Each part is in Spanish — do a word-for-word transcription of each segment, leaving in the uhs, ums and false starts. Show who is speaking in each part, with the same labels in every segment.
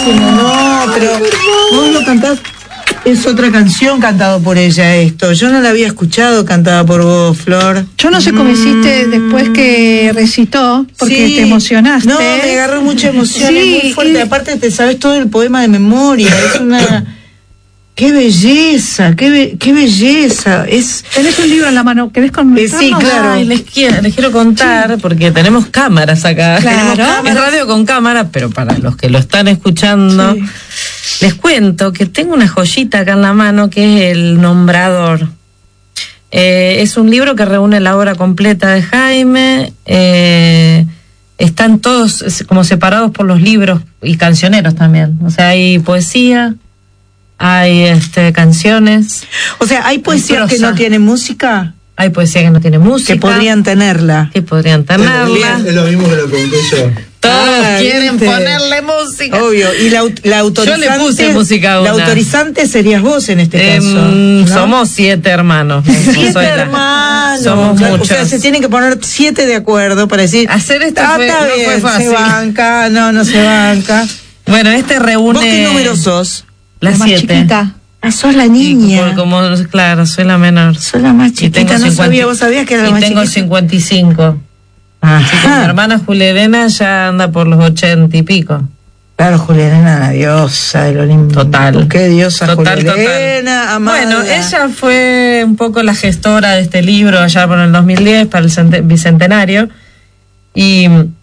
Speaker 1: lindísimo, no, pero vos lo cantás, es otra canción cantado por ella esto, yo no la había escuchado cantada por vos, Flor.
Speaker 2: Yo no sé cómo hiciste después que recitó, porque
Speaker 1: sí,
Speaker 2: te emocionaste.
Speaker 1: No, me agarró mucha emoción,
Speaker 2: sí,
Speaker 1: es muy fuerte,
Speaker 2: y...
Speaker 1: aparte te sabes todo el poema de memoria, es una... ¡Qué belleza! ¡Qué, be qué belleza! Es...
Speaker 2: ¿Tenés un libro en la mano? ¿Querés comentarnos?
Speaker 1: Sí, claro.
Speaker 3: Ay, les, quiero, les quiero contar, sí. porque tenemos cámaras acá.
Speaker 2: Claro.
Speaker 3: Tenemos cámaras. Es radio con cámara, pero para los que lo están escuchando, sí. les cuento que tengo una joyita acá en la mano que es El Nombrador. Eh, es un libro que reúne la obra completa de Jaime. Eh, están todos como separados por los libros y cancioneros también. O sea, hay poesía... Hay este canciones.
Speaker 1: O sea, ¿hay poesía hay que no tiene música?
Speaker 3: Hay poesía que no tiene música.
Speaker 1: Que podrían tenerla.
Speaker 3: Que podrían tenerla.
Speaker 4: Es lo mismo que lo pregunté yo.
Speaker 3: Todos
Speaker 1: ah,
Speaker 3: quieren
Speaker 1: ¿viste?
Speaker 3: Ponerle música.
Speaker 1: Obvio. Y la, la autorizante.
Speaker 3: Yo le puse música a una.
Speaker 1: La autorizante serías vos en este
Speaker 3: eh,
Speaker 1: caso. ¿No?
Speaker 3: Somos siete hermanos.
Speaker 1: Siete no hermanos.
Speaker 3: Somos
Speaker 1: claro,
Speaker 3: muchos.
Speaker 1: O sea, se tienen que poner siete de acuerdo para decir.
Speaker 3: Hacer esto
Speaker 1: ah,
Speaker 3: fue,
Speaker 1: está
Speaker 3: no
Speaker 1: bien,
Speaker 3: fue fácil.
Speaker 1: Se banca, no, no se banca.
Speaker 3: Bueno, este reúne.
Speaker 1: ¿Vos qué número sos?
Speaker 3: La, la
Speaker 2: siete. Más chiquita.
Speaker 1: Ah, sos la niña.
Speaker 3: Y como, como, claro, soy la menor.
Speaker 1: Soy la más chiquita, no cincuenta, sabía, vos sabías que era la más chiquita.
Speaker 3: Y tengo cincuenta y cinco. Así que mi hermana Julia Elena ya anda por los ochenta y pico.
Speaker 1: Claro, Julia Elena, la diosa del Olimpo.
Speaker 3: Total.
Speaker 1: Qué diosa
Speaker 3: total,
Speaker 1: Julia
Speaker 3: total.
Speaker 1: Elena, amada.
Speaker 3: Bueno, ella fue un poco la gestora de este libro allá por el dos mil diez, para el bicentenario. Y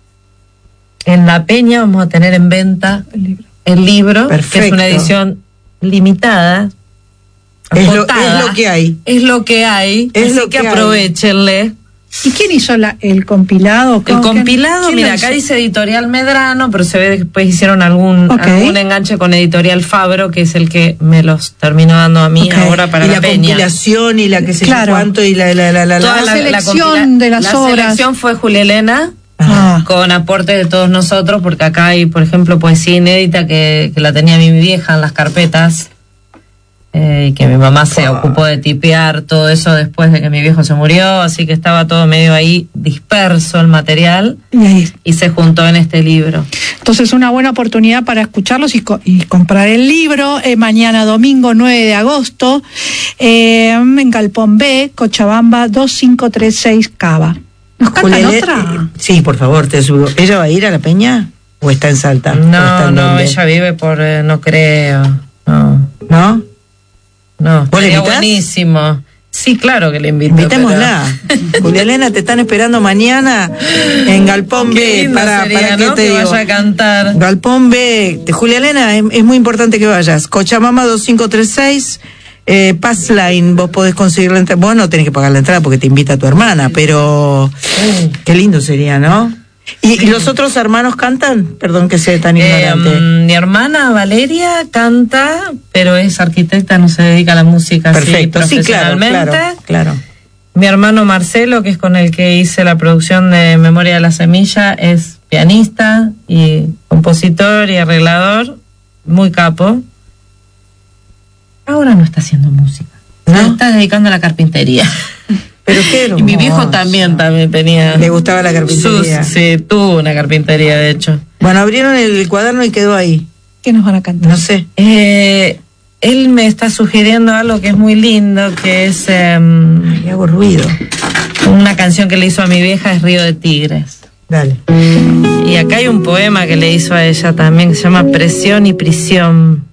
Speaker 3: en La Peña vamos a tener en venta el libro, el libro que es una edición limitada,
Speaker 1: es lo, es lo que hay.
Speaker 3: Es lo que hay,
Speaker 1: es
Speaker 3: así
Speaker 1: lo
Speaker 3: que,
Speaker 1: que
Speaker 3: aprovechenle.
Speaker 2: ¿Y quién hizo la, el compilado?
Speaker 3: El compilado, mira, acá dice Editorial Medrano, pero se ve que después hicieron algún, okay. algún enganche con Editorial Fabro, que es el que me los terminó dando a mí okay. ahora para
Speaker 1: y
Speaker 3: la,
Speaker 1: la
Speaker 3: Peña.
Speaker 1: compilación y la que sé
Speaker 2: claro.
Speaker 1: yo cuánto y la la la la,
Speaker 2: Toda la, la selección la de las
Speaker 3: la
Speaker 2: obras.
Speaker 3: La selección fue Julia Elena.
Speaker 2: Ah.
Speaker 3: Con aporte de todos nosotros, porque acá hay, por ejemplo, poesía inédita que, que la tenía mi vieja en las carpetas. Eh, y que mi mamá se oh. ocupó de tipear todo eso después de que mi viejo se murió, así que estaba todo medio ahí disperso el material
Speaker 2: y, ahí.
Speaker 3: y se juntó en este libro.
Speaker 2: Entonces una buena oportunidad para escucharlos y, co y comprar el libro. Eh, mañana domingo nueve de agosto eh, en Galpón B, Cochabamba dos cinco tres seis Cava. ¿Nos cantan Julián, otra?
Speaker 1: Eh, sí, por favor, te subo. ¿Ella va a ir a La Peña o está en Salta?
Speaker 3: No,
Speaker 1: está en
Speaker 3: no,
Speaker 1: dónde?
Speaker 3: ella vive por, eh, no creo, no.
Speaker 1: ¿No?
Speaker 3: No, sería buenísimo. Sí, claro que le invito.
Speaker 1: Invitémosla. Pero... Julia Elena, te están esperando mañana en Galpón B. Para,
Speaker 3: sería,
Speaker 1: para que
Speaker 3: ¿no?
Speaker 1: te
Speaker 3: que
Speaker 1: digo.
Speaker 3: vaya a cantar.
Speaker 1: Galpón B. Julia Elena, es, es muy importante que vayas. Cochabamba dos cinco tres seis. Eh, Passline, vos podés conseguir la entrada. Vos no tenés que pagar la entrada porque te invita tu hermana, pero uh. qué lindo sería, ¿no? ¿Y, sí. ¿Y los otros hermanos cantan? Perdón que sea tan ignorante.
Speaker 3: Eh, mi hermana Valeria canta, pero es arquitecta, no se dedica a la música.
Speaker 1: Perfecto,
Speaker 3: así,
Speaker 1: sí, claro,
Speaker 3: profesionalmente.
Speaker 1: claro, claro.
Speaker 3: Mi hermano Marcelo, que es con el que hice la producción de Memoria de la Semilla, es pianista y compositor y arreglador, muy capo. Ahora no está haciendo música, ¿no? Se está dedicando a la carpintería.
Speaker 1: Pero qué hermoso.
Speaker 3: Y mi viejo también, también tenía...
Speaker 1: Le gustaba la carpintería.
Speaker 3: Sus, sí, tuvo una carpintería, de hecho.
Speaker 1: Bueno, abrieron el cuaderno y quedó ahí.
Speaker 2: ¿Qué nos van a cantar?
Speaker 1: No sé.
Speaker 3: Eh, él me está sugiriendo algo que es muy lindo, que es... Eh,
Speaker 1: Ay, hago ruido.
Speaker 3: Una canción que le hizo a mi vieja, es Río de Tigres.
Speaker 1: Dale.
Speaker 3: Y acá hay un poema que le hizo a ella también, que se llama Presión y Prisión.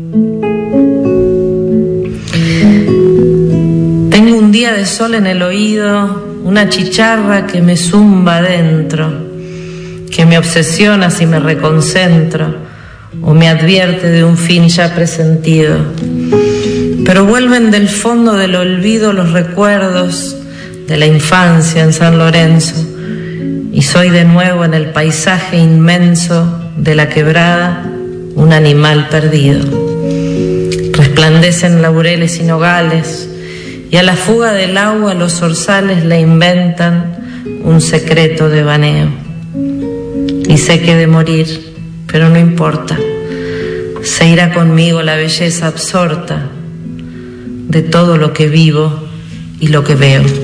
Speaker 3: Tengo un día de sol en el oído, una chicharra que me zumba adentro, que me obsesiona si me reconcentro o me advierte de un fin ya presentido. Pero vuelven del fondo del olvido los recuerdos de la infancia en San Lorenzo, y soy de nuevo en el paisaje inmenso de la quebrada un animal perdido. Resplandecen laureles y nogales, y a la fuga del agua los zorzales le inventan un secreto de baneo. Y sé que he de morir, pero no importa, se irá conmigo la belleza absorta de todo lo que vivo y lo que veo.